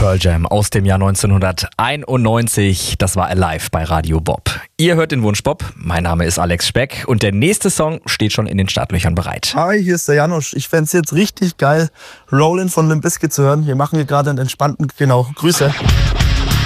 Pearl Jam aus dem Jahr 1991. Das war Alive bei Radio Bob. Ihr hört den Wunsch Bob. Mein Name ist Alex Speck und der nächste Song steht schon in den Startlöchern bereit. Hi, hier ist der Janosch. Ich fände es jetzt richtig geil, Rollin' von Limp Bizkit zu hören. Wir machen hier gerade einen entspannten, Grüße.